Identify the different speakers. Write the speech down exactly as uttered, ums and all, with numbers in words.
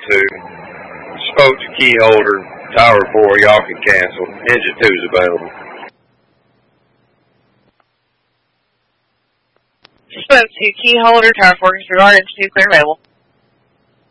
Speaker 1: two. Spoke to key holder, Tower four, y'all can cancel. Engine two is available.
Speaker 2: Spoke to key holder, Tower four, disregard, engine two, clear available.